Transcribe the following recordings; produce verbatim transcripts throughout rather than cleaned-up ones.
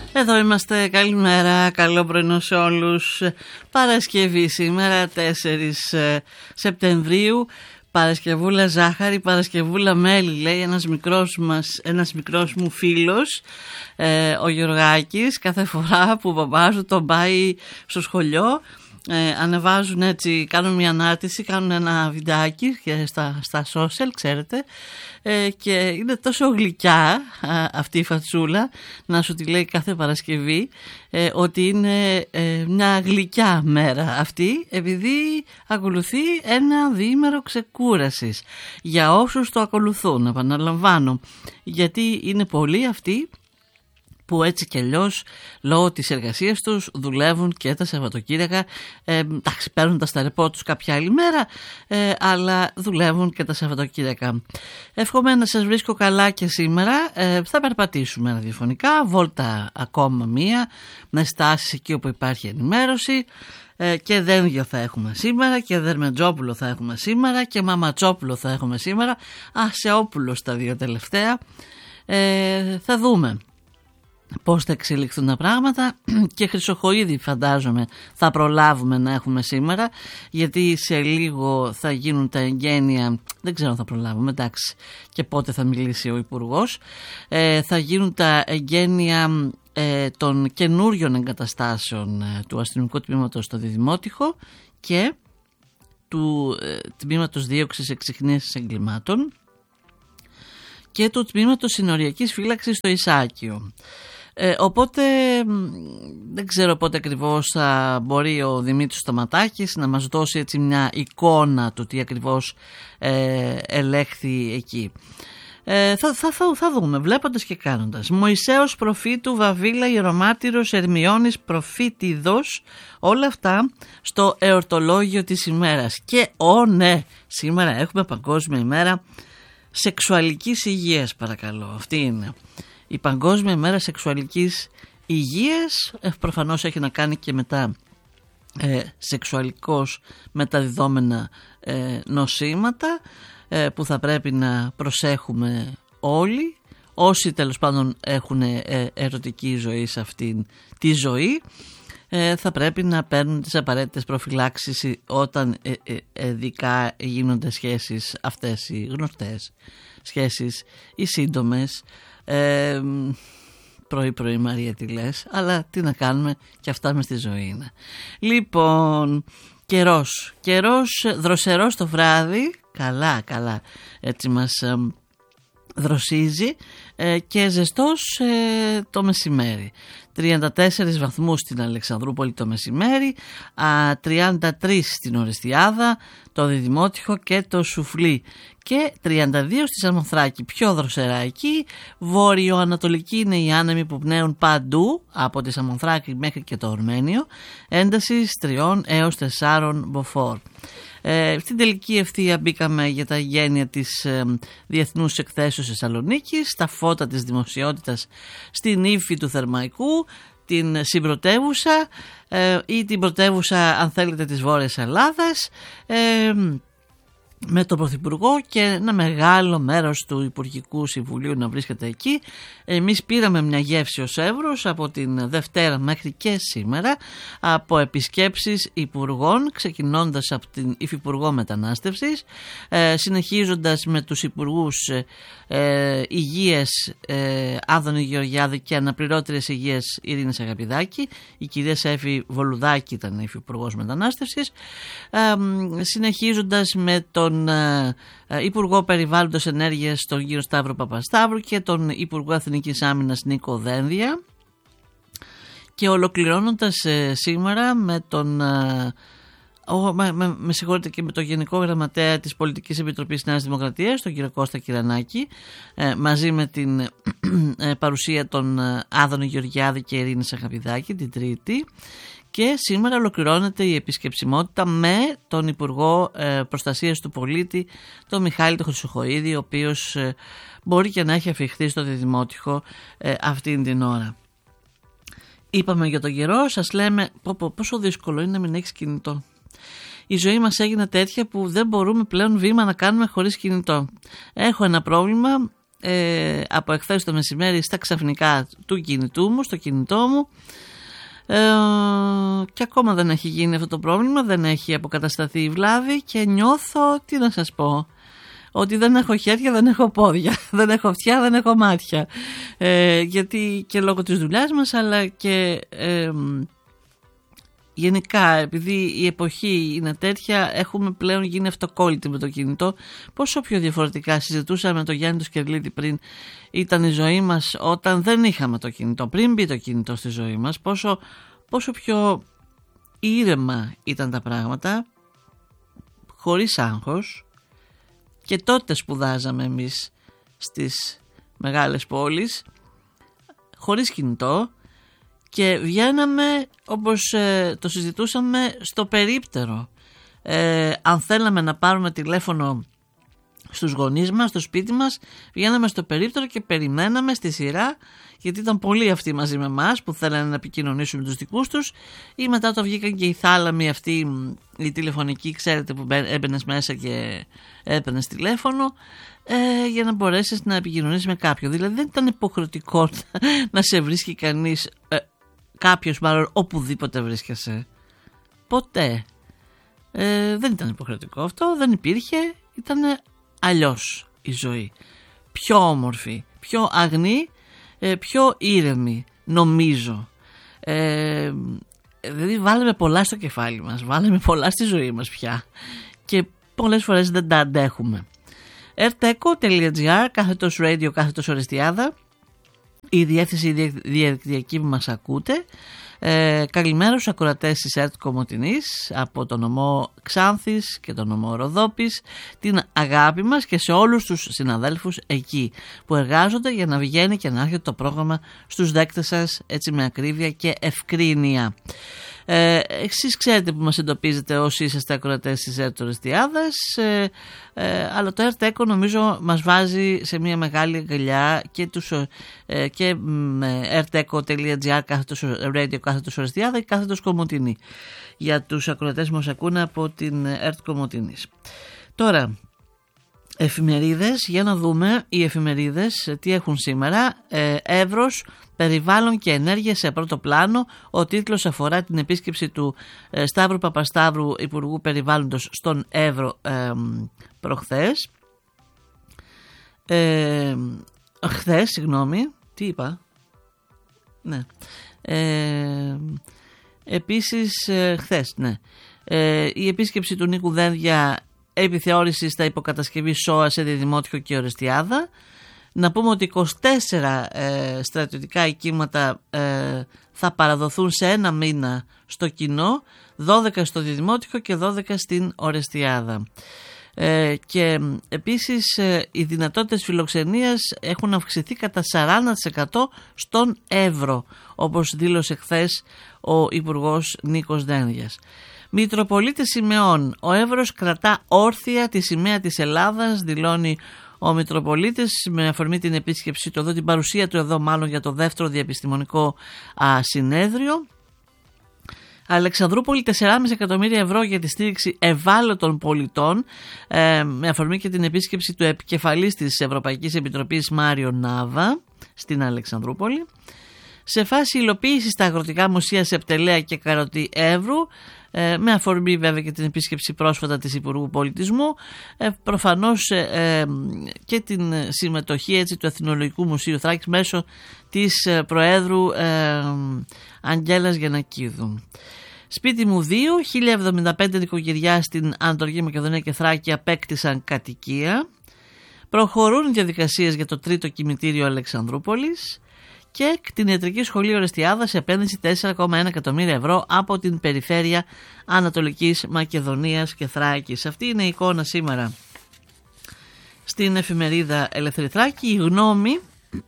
Εδώ είμαστε, καλημέρα, καλό πρωινό σε όλους. Παρασκευή σήμερα, τέσσερις Σεπτεμβρίου. Παρασκευούλα ζάχαρη, Παρασκευούλα μέλι, λέει ένας μικρός, μας, ένας μικρός μου φίλος, ε, ο Γιωργάκης. Κάθε φορά που ο μπαμπάς του τον πάει στο σχολείο, ε, ανεβάζουν έτσι, κάνουν μια ανάρτηση, κάνουν ένα βιντεάκι στα, στα social, ξέρετε, ε, και είναι τόσο γλυκιά α, αυτή η φατσούλα, να σου τη λέει κάθε Παρασκευή, ε, ότι είναι ε, μια γλυκιά μέρα αυτή, επειδή ακολουθεί ένα διήμερο ξεκούρασης για όσους το ακολουθούν, επαναλαμβάνω, γιατί είναι πολλοί αυτοί που έτσι κι αλλιώς λόγω της εργασίας τους δουλεύουν και τα Σαββατοκύριακα, ε, εντάξει, παίρνουν τα στα τους κάποια άλλη μέρα, ε, αλλά δουλεύουν και τα Σαββατοκύριακα. Εύχομαι να σας βρίσκω καλά και σήμερα. Ε, θα περπατήσουμε ραδιοφωνικά, βόλτα ακόμα μία, με στάσεις εκεί όπου υπάρχει ενημέρωση, ε, και Δένδιο θα έχουμε σήμερα και Δερμετζόπουλο θα έχουμε σήμερα και Μαματσόπουλο θα έχουμε σήμερα, Ασεόπουλο στα δύο τελευταία. Ε, θα δούμε πώς θα εξελιχθούν τα πράγματα, και Χρυσοχοΐδη φαντάζομαι θα προλάβουμε να έχουμε σήμερα, γιατί σε λίγο θα γίνουν τα εγγένεια, δεν ξέρω αν θα προλάβουμε, εντάξει, και πότε θα μιλήσει ο Υπουργός, ε, θα γίνουν τα εγγένεια ε, των καινούριων εγκαταστάσεων ε, του αστυνομικού τμήματος στο Διδημότυχο και του ε, τμήματος δίωξης εξιχνίασης εγκλημάτων και του τμήματος συνοριακής φύλαξης στο Ισάκιο. Ε, οπότε δεν ξέρω πότε ακριβώς θα μπορεί ο Δημήτρης Σταματάκης να μας δώσει έτσι μια εικόνα του τι ακριβώς ε, ελέγχθη εκεί. Ε, θα, θα, θα, θα δούμε, βλέποντας και κάνοντας. Μωυσέος προφήτου, Βαβίλα, Ιερομάρτυρος, Ερμιώνης προφήτηδος, όλα αυτά στο εορτολόγιο της ημέρας. Και ω ναι, σήμερα έχουμε Παγκόσμια ημέρα σεξουαλικής υγείας, παρακαλώ, αυτή είναι. Η Παγκόσμια ημέρα σεξουαλικής υγείας, ε, προφανώς έχει να κάνει και με τα ε, σεξουαλικώς μεταδιδόμενα ε, νοσήματα, ε, που θα πρέπει να προσέχουμε όλοι, όσοι τέλος πάντων έχουν ε, ερωτική ζωή σε αυτήν τη ζωή, ε, θα πρέπει να παίρνουν τις απαραίτητες προφυλάξεις όταν ε, ε, ειδικά γίνονται σχέσεις αυτές οι γνωστές σχέσεις, οι σύντομες. Ε, πρωί πρωί Μαρία τι λες, αλλά τι να κάνουμε, και αυτά μες στη ζωή είναι. Λοιπόν, καιρός, καιρός δροσερός το βράδυ, καλά καλά έτσι μας ε, δροσίζει, ε, και ζεστός ε, το μεσημέρι. τριάντα τέσσερις βαθμούς στην Αλεξανδρούπολη το μεσημέρι, α, τριάντα τρεις στην Ορεστιάδα, το Διδημότυχο και το Σουφλί, και τριάντα δύο στη Σαμοθράκη, πιο δροσερά εκεί. Βόρειο-ανατολική είναι οι άνεμοι που πνέουν παντού, από τη Σαμοθράκη μέχρι και το Ορμένιο, ένταση τριών έως τεσσάρων μποφόρ. Ε, στην τελική ευθεία μπήκαμε για τα γένεια της ε, Διεθνούς Εκθέσεως Θεσσαλονίκης, τα φώτα της δημοσιότητας στην ύφη του Θερμαϊκού, την συμπρωτεύουσα ε, ή την πρωτεύουσα, αν θέλετε, της Βόρειας Ελλάδας, ε, με τον Πρωθυπουργό και ένα μεγάλο μέρος του Υπουργικού Συμβουλίου να βρίσκεται εκεί. Εμείς πήραμε μια γεύση ως Εύρος από την Δευτέρα μέχρι και σήμερα, από επισκέψεις υπουργών, ξεκινώντας από την Υφυπουργό Μετανάστευσης, ε, συνεχίζοντας με τους Υπουργούς ε, Υγείας ε, Άδωνη Γεωργιάδη και Αναπληρώτριας Υγείας Ειρήνης Αγαπηδάκη. Η κυρία Σέφη Βολουδάκη ήταν Υφυπουργός Μετανάστευσης, ε, συνεχίζοντας με τον τον Υπουργό Περιβάλλοντος Ενέργειας τον κύριο Σταύρο Παπασταύρου και τον Υπουργό Εθνικής Άμυνας Νίκο Δένδια, και ολοκληρώνοντας ε, σήμερα με τον ε, oh, με, με, με συγχωρείτε και με τον Γενικό Γραμματέα της Πολιτικής Επιτροπής Νέας Δημοκρατίας, τον κύριο Κώστα Κυρανάκη, ε, μαζί με την ε, παρουσία των ε, Άδωνη Γεωργιάδη και Ειρήνης Αγαπηδάκη την Τρίτη. Και σήμερα ολοκληρώνεται η επισκεψιμότητα με τον Υπουργό ε, Προστασίας του Πολίτη, τον Μιχάλη τον Χρυσοχοΐδη, ο οποίος ε, μπορεί και να έχει αφιχθεί στο Διδημότυχο ε, αυτήν την ώρα. Είπαμε για τον καιρό, σας λέμε πω, πω, πόσο δύσκολο είναι να μην έχεις κινητό. Η ζωή μας έγινε τέτοια που δεν μπορούμε πλέον βήμα να κάνουμε χωρίς κινητό. Έχω ένα πρόβλημα, ε, από εχθές το μεσημέρι στα ξαφνικά του κινητού μου, στο κινητό μου, ε, και ακόμα δεν έχει γίνει αυτό το πρόβλημα, δεν έχει αποκατασταθεί η βλάβη και νιώθω, τι να σας πω, ότι δεν έχω χέρια, δεν έχω πόδια, δεν έχω αυτιά, δεν έχω μάτια, ε, γιατί και λόγω της δουλειάς μας, αλλά και ε, γενικά επειδή η εποχή είναι τέτοια, έχουμε πλέον γίνει αυτοκόλλητοι με το κινητό. Πόσο πιο διαφορετικά συζητούσαμε με τον Γιάννη του Σκερλίδη πριν ήταν η ζωή μας όταν δεν είχαμε το κινητό, πριν μπει το κινητό στη ζωή μας, πόσο, πόσο πιο ήρεμα ήταν τα πράγματα, χωρίς άγχος. Και τότε σπουδάζαμε εμείς στις μεγάλες πόλεις, χωρίς κινητό, και βγαίναμε, όπως ε, το συζητούσαμε, στο περίπτερο. Ε, αν θέλαμε να πάρουμε τηλέφωνο στους γονείς μας, στο σπίτι μας, βγαίναμε στο περίπτερο και περιμέναμε στη σειρά, γιατί ήταν πολλοί αυτοί μαζί με εμάς που θέλανε να επικοινωνήσουν με τους δικούς τους, ή μετά το βγήκαν και οι θάλαμοι αυτοί, οι τηλεφωνικοί, ξέρετε, που έμπαινες μέσα και έπαιρνες τηλέφωνο, ε, για να μπορέσεις να επικοινωνήσεις με κάποιον. Δηλαδή δεν ήταν υποχρεωτικό να σε βρίσκει κανείς, ε, κάποιος μάλλον, οπουδήποτε βρίσκεσαι. Ποτέ. Ε, δεν ήταν υποχρεωτικό αυτό, δεν υπήρχε, ήταν αλλιώς η ζωή. Πιο όμορφη, πιο αγνή, ε, πιο ήρεμη, νομίζω. Ε, δηλαδή βάλαμε πολλά στο κεφάλι μας, βάλαμε πολλά στη ζωή μας πια και πολλές φορές δεν τα αντέχουμε. erteco.gr, κάθετος radio, κάθετος Ορεστιάδα, η διεύθυνση διαδικτυακή που μας ακούτε. Ε, καλημέρα στους ακροατές της ΕΡΤ Κομοτηνής από τον νομό Ξάνθης και τον νομό Ροδόπης, την αγάπη μας και σε όλους τους συναδέλφους εκεί που εργάζονται για να βγαίνει και να έρχεται το πρόγραμμα στους δέκτες σας έτσι με ακρίβεια και ευκρίνεια. Ε, εσείς ξέρετε που μας εντοπίζετε όσοι είσαστε ακροατές της ΕΡΤ Ορεστιάδας, ε, ε, αλλά το erteco νομίζω μας βάζει σε μια μεγάλη αγκαλιά και, τους, ε, και με erteco.gr κάθετος radio, κάθετος Ορεστιάδα και κάθετος Κομοτηνή για τους ακροατές που μας ακούνε από την ΕΡΤ Κομοτηνής. Τώρα, εφημερίδες, για να δούμε οι εφημερίδες τι έχουν σήμερα. ε, Εύρος, περιβάλλον και ενέργεια σε πρώτο πλάνο. Ο τίτλος αφορά την επίσκεψη του ε, Σταύρου Παπασταύρου, Υπουργού Περιβάλλοντος, στον Εύρο ε, προχθές. Ε, χθες, συγγνώμη, τι είπα. Ναι. Ε, επίσης, ε, χθες, ναι. Ε, η επίσκεψη του Νίκου Δένδια, επιθεώρηση στα υποκατασκευή ΣΟΑ σε Διδημότυχο και Ορεστιάδα. Να πούμε ότι είκοσι τέσσερα ε, στρατιωτικά οικήματα ε, θα παραδοθούν σε ένα μήνα στο κοινό, δώδεκα στο Διδημότυχο και δώδεκα στην Ορεστιάδα. Ε, και επίσης ε, οι δυνατότητες φιλοξενίας έχουν αυξηθεί κατά σαράντα τοις εκατό στον Εύρο, όπως δήλωσε χθες ο Υπουργός Νίκος Δένδιας. Μητροπολίτης Σιμεών, ο Εύρος κρατά όρθια τη σημαία της Ελλάδας, δηλώνει ο Μητροπολίτης με αφορμή την επίσκεψή του εδώ, την παρουσία του εδώ μάλλον για το δεύτερο διεπιστημονικό α, συνέδριο. Αλεξανδρούπολη, τέσσερα κόμμα πέντε εκατομμύρια ευρώ για τη στήριξη ευάλωτων πολιτών, ε, με αφορμή και την επίσκεψη του επικεφαλής της Ευρωπαϊκής Επιτροπής Μάριο Νάβα στην Αλεξανδρούπολη. Σε φάση υλοποίηση στα αγροτικά μουσεία Σεπτελέα και Καροτή Εύρου, ε, με αφορμή βέβαια και την επίσκεψη πρόσφατα της Υπουργού Πολιτισμού, ε, προφανώς ε, ε, και την συμμετοχή έτσι, του Εθνολογικού Μουσείου Θράκης μέσω της ε, Προέδρου ε, Αγγέλας Γιαννακίδου. Σπίτι μου δύο, χίλια εβδομήντα πέντε νοικοκυριά στην Ανατολική Μακεδονία και Θράκη απέκτησαν κατοικία. Προχωρούν διαδικασίες για το τρίτο κημητήριο Αλεξανδρούπολης. Και κτηνιατρική σχολή Ορεστιάδας, επένδυση τέσσερα κόμμα ένα εκατομμύρια ευρώ από την περιφέρεια Ανατολικής Μακεδονίας και Θράκης. Αυτή είναι η εικόνα σήμερα στην εφημερίδα Ελεύθερη Θράκη. Η γνώμη,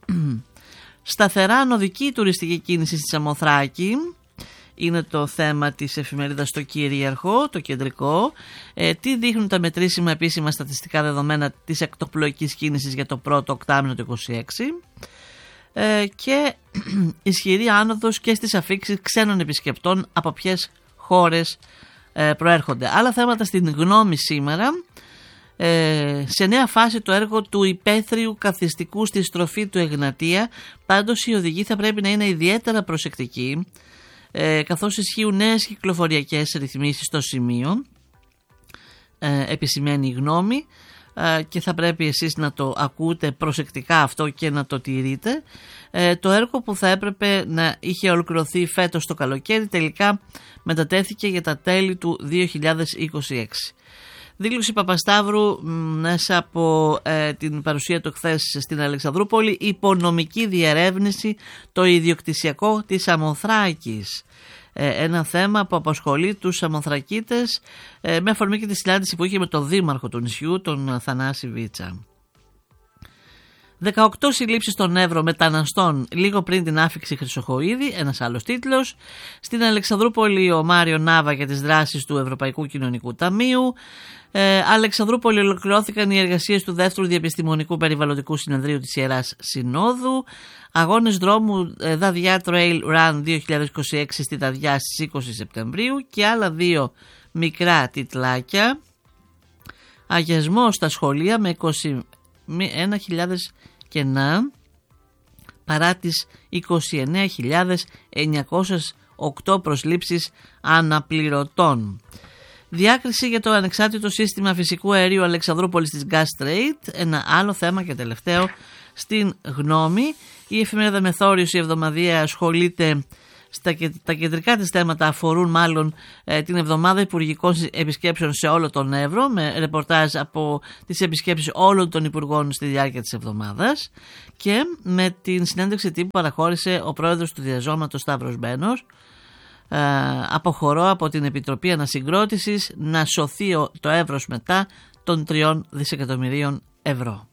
σταθερά ανωδική τουριστική κίνηση στη Σαμοθράκη, είναι το θέμα της εφημερίδας στο κυρίαρχο, το κεντρικό. Ε, τι δείχνουν τα μετρήσιμα επίσημα στατιστικά δεδομένα της εκτοπλοϊκής κίνησης για το πρώτο οκτάμηνο του είκοσι έξι. Ε, και ισχυρή άνοδος και στις αφίξεις ξένων επισκεπτών από ποιες χώρες ε, προέρχονται. Άλλα θέματα στην γνώμη σήμερα. Ε, σε νέα φάση το έργο του υπαίθριου καθιστικού στη στροφή του Εγνατία, πάντως οι οδηγοί θα πρέπει να είναι ιδιαίτερα προσεκτικοί, ε, καθώς ισχύουν νέες κυκλοφοριακές ρυθμίσεις στο σημείο, ε, επισημαίνει η γνώμη, ε, και θα πρέπει εσείς να το ακούτε προσεκτικά αυτό και να το τηρείτε. Ε, το έργο που θα έπρεπε να είχε ολοκληρωθεί φέτος το καλοκαίρι τελικά μετατέθηκε για τα τέλη του δύο χιλιάδες είκοσι έξι. Δήλωση Παπασταύρου μέσα από ε, την παρουσία του χθες στην Αλεξανδρούπολη: υπονομική διερεύνηση το ιδιοκτησιακό της Αμοθράκης. Ε, ένα θέμα που απασχολεί τους Αμοθρακίτες ε, με αφορμή και τη συνάντηση που είχε με τον δήμαρχο του νησιού, τον Θανάση Βίτσα. δεκαοκτώ συλλήψεις στον Εύρο μεταναστών λίγο πριν την άφιξη Χρυσοχοΐδη, ένας άλλος τίτλος. Στην Αλεξανδρούπολη ο Μάριο Νάβα για τις δράσεις του Ευρωπαϊκού Κοινωνικού Ταμείου. Ε, Αλεξανδρούπολη ολοκληρώθηκαν οι εργασίες του δεύτερου Διεπιστημονικού Περιβαλλοντικού Συνεδρίου της Ιεράς Συνόδου. Αγώνες δρόμου ε, Δαδιά Trail Run δύο χιλιάδες είκοσι έξι στη Δαδιά στις είκοσι Σεπτεμβρίου και άλλα δύο μικρά τιτλάκια. Αγιασμό στα σχολεία με είκοσι ένα χιλιάδες κενά παρά τις είκοσι εννέα χιλιάδες εννιακόσιες οκτώ προσλήψεις αναπληρωτών. Διάκριση για το ανεξάρτητο σύστημα φυσικού αερίου Αλεξανδρούπολης της Gas Trade, ένα άλλο θέμα και τελευταίο στην γνώμη. Η εφημερίδα Μεθόριος, η εβδομαδιαία, ασχολείται στα, τα κεντρικά της θέματα αφορούν μάλλον ε, την εβδομάδα υπουργικών επισκέψεων σε όλο τον Εύρο, με ρεπορτάζ από τις επισκέψεις όλων των υπουργών στη διάρκεια της εβδομάδας και με την συνέντευξη τύπου παραχώρησε ο πρόεδρος του Διαζώματος Σταύρος Μπένος. Ε, αποχωρώ από την Επιτροπή Ανασυγκρότησης, να σωθεί το Εύρος μετά των τριών δισεκατομμυρίων ευρώ.